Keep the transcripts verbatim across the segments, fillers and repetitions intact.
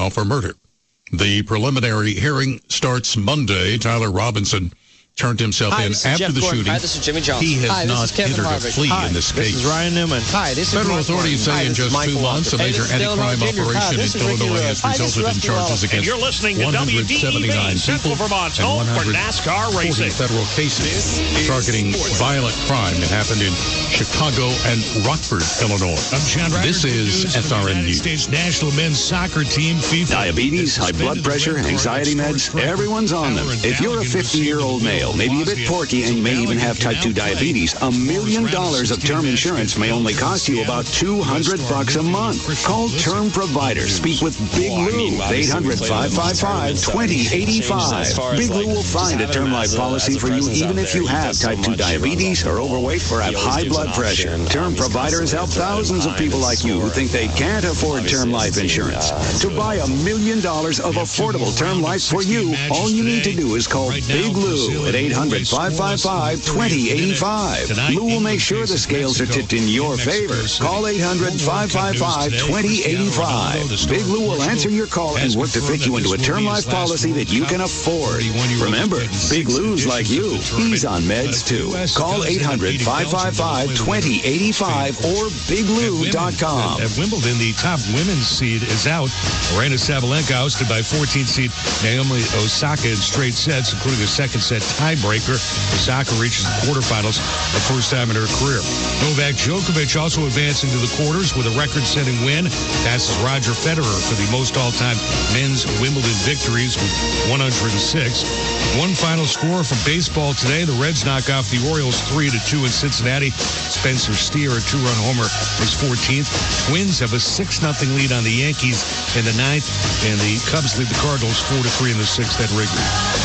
trial for murder. The preliminary hearing starts Monday. Tyler Robinson turned himself Hi, in this is after Jeff the Gordon. shooting. Hi, this is Jimmy Johnson. He has Hi, this not is Kevin entered a Harvick. plea Hi, in this this case. is Ryan Newman. Hi, this is Federal Mark authorities say Martin. in Hi, this just is Michael two months, a Walker. major Hey, this is Dylan anti-crime Junior Hi, operation this in is Ricky Illinois Lewis. has Hi, this is resulted in Rusty charges Wallace. against And you're listening to one W hundred D E V, seventy-nine Central people Vermont's and home for one hundred NASCAR forty racing. federal cases targeting violent crime that happened in Chicago and Rockford, Illinois. I'm John This is S R N News. States national men's soccer team, FIFA. Diabetes, high blood pressure, anxiety meds, everyone's on them. If you're a fifty-year-old male, maybe a bit porky, and you may even have type two diabetes, a million dollars of term insurance may only cost you about two hundred bucks a month. Call Term Provider. Speak with Big Lou. eight hundred, five five five, two zero eight five. Big Lou will find a term life policy for you even if you have type two diabetes, are overweight, or have high blood pressure. Term Providers help thousands of people like you who think they can't afford term life insurance. To buy a million dollars of affordable term life for you, all you need to do is call Big Lou at eight hundred, five five five, two zero eight five. Lou will make sure the scales are tipped in your favor. Call eight hundred, five five five, two zero eight five. Big Lou will answer your call and work to fit you into a term life policy that you can afford. Remember, Big Lou's like you. He's on meds too. Call eight hundred, five five five, two zero eight five or big lou dot com. At Wimbledon, the top women's seed is out. Aryna Sabalenka ousted by fourteenth seed Naomi Osaka in straight sets, including a second set tiebreaker. Osaka reaches the quarterfinals the first time in her career. Novak Djokovic also advancing to the quarters with a record-setting win. Passes Roger Federer for the most all-time men's Wimbledon victories with one hundred six. One final score from baseball today. The Reds knock off the Orioles three to two in Cincinnati. Spencer Steer, a two-run homer, is fourteenth. Twins have a six nothing lead on the Yankees in the ninth, and the Cubs lead the Cardinals four to three in the sixth at Wrigley.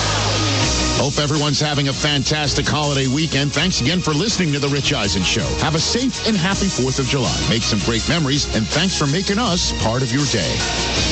Hope everyone's having a fantastic holiday weekend. Thanks again for listening to The Rich Eisen Show. Have a safe and happy fourth of July. Make some great memories, and thanks for making us part of your day.